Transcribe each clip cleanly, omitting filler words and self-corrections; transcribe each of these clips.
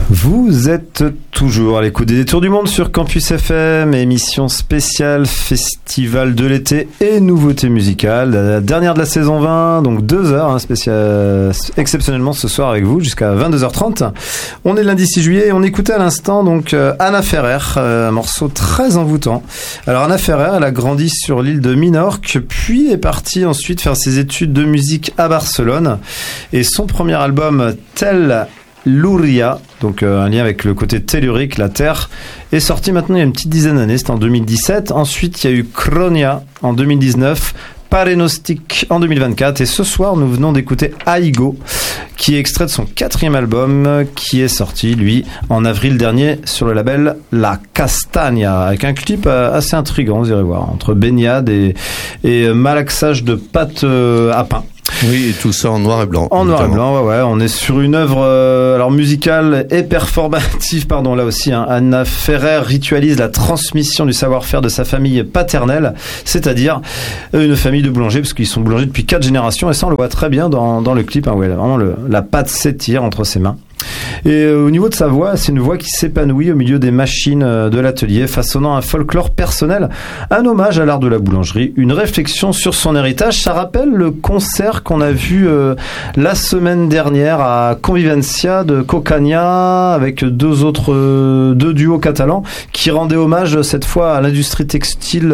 Vous êtes toujours à l'écoute des Détours du Monde sur Campus FM, émission spéciale festival de l'été et nouveautés musicales. La dernière de la saison 20, donc 2 heures, spécial, exceptionnellement ce soir avec vous jusqu'à 22h30. On est le lundi 6 juillet et on écoutait à l'instant donc Anna Ferrer, un morceau très envoûtant. Alors Anna Ferrer, elle a grandi sur l'île de Minorque, puis est partie ensuite faire ses études de musique à Barcelone. Et son premier album, Tellúria, donc un lien avec le côté tellurique, la Terre, est sorti maintenant il y a une petite dizaine d'années, c'était en 2017. Ensuite, il y a eu Chronia en 2019, Parenostic en 2024, et ce soir, nous venons d'écouter Aigo, qui est extrait de son 4e album, qui est sorti, lui, en avril dernier, sur le label La Castagna, avec un clip assez intriguant, vous irez voir, entre baignade et malaxage de pâte à pain. Oui, et tout ça en noir et blanc. En noir et blanc, ouais. On est sur une œuvre alors musicale et performative, là aussi. Anna Ferrer ritualise la transmission du savoir-faire de sa famille paternelle, c'est-à-dire une famille de boulangers, parce qu'ils sont boulangers depuis 4 générations, et ça on le voit très bien dans le clip, où elle a vraiment la pâte s'étire entre ses mains. Et au niveau de sa voix, c'est une voix qui s'épanouit au milieu des machines de l'atelier, façonnant un folklore personnel, un hommage à l'art de la boulangerie, une réflexion sur son héritage. Ça rappelle le concert qu'on a vu la semaine dernière à Convivencia de Cocania, avec 2 duos catalans qui rendaient hommage cette fois à l'industrie textile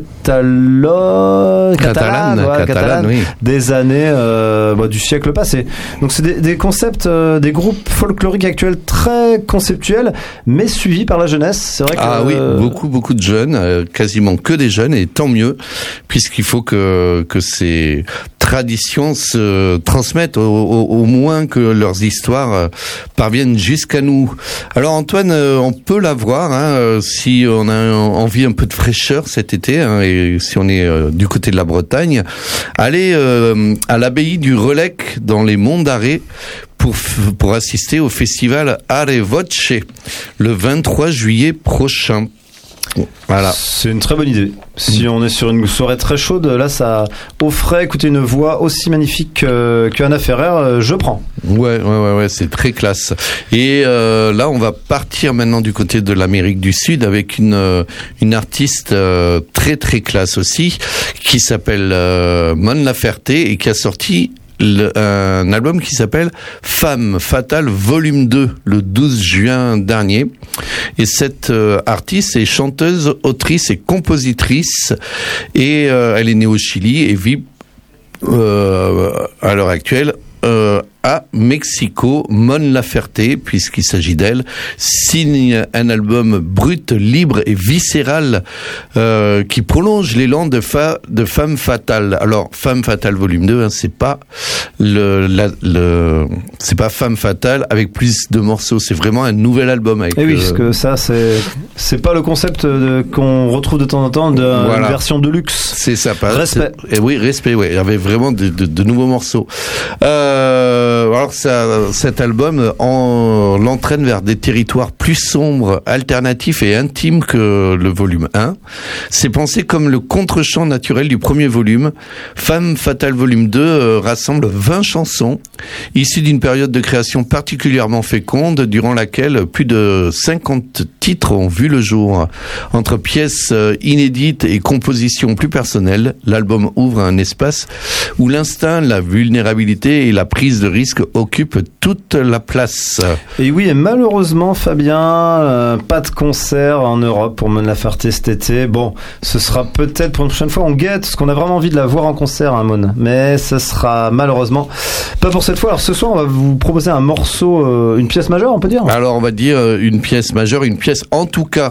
catalane, oui, des années du siècle passé. Donc c'est des concepts, des groupes folkloriques actuels très conceptuels, mais suivis par la jeunesse. C'est vrai que oui, beaucoup de jeunes, quasiment que des jeunes, et tant mieux, puisqu'il faut que ces traditions se transmettent, au moins que leurs histoires parviennent jusqu'à nous. Alors Antoine, on peut la voir si on a envie un peu de fraîcheur cet été, et si on est du côté de la Bretagne, allez à l'abbaye du Relecq dans les Monts d'Arrée pour assister au festival Are Voce le 23 juillet prochain. Voilà. C'est une très bonne idée. Si on est sur une soirée très chaude, là, ça offrait, écouter une voix aussi magnifique que Anna Ferrer, je prends. Ouais, c'est très classe. Et là, on va partir maintenant du côté de l'Amérique du Sud avec une artiste très très classe aussi, qui s'appelle Mon Laferte, et qui a sorti un album qui s'appelle Femme Fatale Volume 2 le 12 juin dernier. Et cette artiste est chanteuse, autrice et compositrice, et elle est née au Chili et vit à l'heure actuelle à Mexico. Mon Laferte, puisqu'il s'agit d'elle, signe un album brut, libre et viscéral qui prolonge l'élan de Femme Fatale. Alors Femme Fatale volume 2, c'est pas c'est pas Femme Fatale avec plus de morceaux, c'est vraiment un nouvel album avec. Et oui, parce que ça c'est pas le concept qu'on retrouve de temps en temps d'une version de luxe. C'est ça, respect. Et oui, respect, ouais. Il y avait vraiment de nouveaux morceaux. Alors cet album l'entraîne vers des territoires plus sombres, alternatifs et intimes que le volume 1. C'est pensé comme le contre-champ naturel du premier volume. Femme Fatale volume 2 rassemble 20 chansons issues d'une période de création particulièrement féconde, durant laquelle plus de 50 titres ont vu le jour. Entre pièces inédites et compositions plus personnelles, l'album ouvre un espace où l'instinct, la vulnérabilité et la prise de risque occupent toute la place. Et oui, et malheureusement, Fabien, pas de concert en Europe pour Mon Laferte cet été. Bon, ce sera peut-être pour une prochaine fois. On guette, parce qu'on a vraiment envie de la voir en concert, Mon. Mais ce sera malheureusement pas pour cette fois. Alors ce soir, on va vous proposer un morceau, une pièce majeure, on peut dire. Alors on va dire une pièce majeure, une pièce en tout cas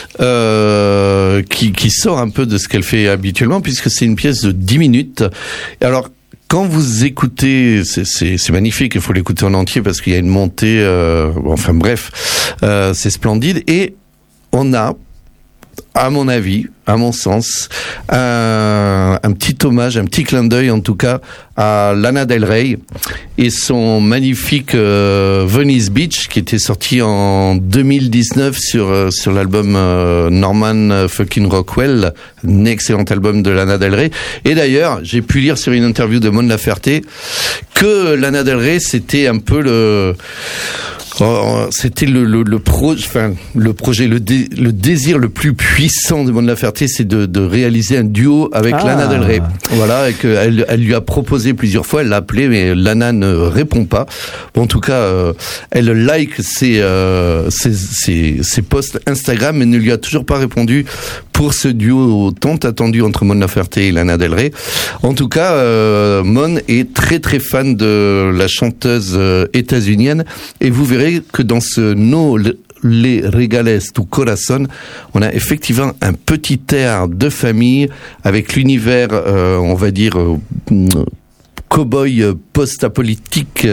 qui sort un peu de ce qu'elle fait habituellement, puisque c'est une pièce de 10 minutes. Alors quand vous écoutez, c'est magnifique, il faut l'écouter en entier parce qu'il y a une montée, enfin bref, c'est splendide, et on a, à mon avis, à mon sens, un petit hommage, un petit clin d'œil en tout cas à Lana Del Rey et son magnifique Venice Beach, qui était sorti en 2019 sur l'album Norman fucking Rockwell, un excellent album de Lana Del Rey. Et d'ailleurs, j'ai pu lire sur une interview de Mon Laferte que Lana Del Rey, c'était un peu C'était le projet, le désir le plus puissant de Mon Laferte, c'est de réaliser un duo avec Lana Del Rey. Voilà, et qu'elle lui a proposé plusieurs fois, elle l'a appelé, mais Lana ne répond pas. Bon, en tout cas, elle like ses posts Instagram, mais ne lui a toujours pas répondu pour ce duo tant attendu entre Mon Laferte et Lana Del Rey. En tout cas, Mon est très très fan de la chanteuse états-unienne, et vous verrez que dans ce No Le Regales tu Corazón, on a effectivement un petit air de famille avec l'univers, on va dire, cow-boy post-apocalyptique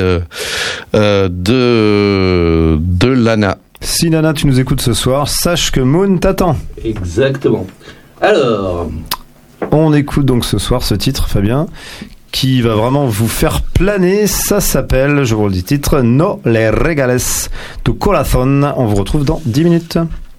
de Lana. Si Nana, tu nous écoutes ce soir, sache que Moon t'attend. Exactement. Alors, on écoute donc ce soir ce titre, Fabien, qui va vraiment vous faire planer. Ça s'appelle, je vous redis le titre, No Le Regales tu Corazón. On vous retrouve dans 10 minutes.